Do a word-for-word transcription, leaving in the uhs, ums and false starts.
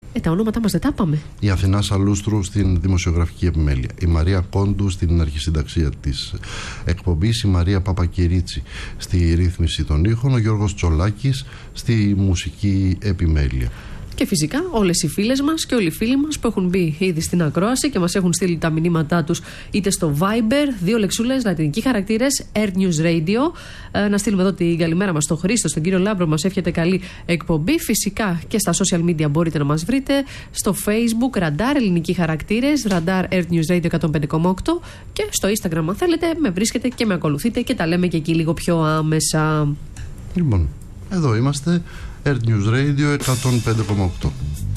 Ε, τα ονόματά μας δεν τα πάμε. Η Αθηνά Σαλούστρου στην δημοσιογραφική επιμέλεια. Η Μαρία Κόντου στην αρχισυνταξία της εκπομπής. Η Μαρία Παπακυρίτσι στη ρύθμιση των ήχων. Ο Γιώργος Τσολάκης στη μουσική επιμέλεια. Και φυσικά όλες οι φίλες μας και όλοι οι φίλοι μας που έχουν μπει ήδη στην ακρόαση και μας έχουν στείλει τα μηνύματά τους είτε στο Viber, δύο λεξούλες, λατινικοί χαρακτήρες, Earth News Radio. Ε, να στείλουμε εδώ την καλημέρα μας στον Χρήστο, στον κύριο Λάμπρο, μας εύχεται καλή εκπομπή. Φυσικά και στα social media μπορείτε να μας βρείτε. Στο Facebook, Ραντάρ ελληνικοί χαρακτήρες, Ραντάρ Earth News Radio εκατόν πέντε κόμμα οκτώ και στο Instagram αν θέλετε με βρίσκετε και με ακολουθείτε και τα λέμε και εκεί λίγο πιο άμεσα. Λοιπόν, εδώ είμαστε. Earth News Radio εκατόν πέντε κόμμα οκτώ.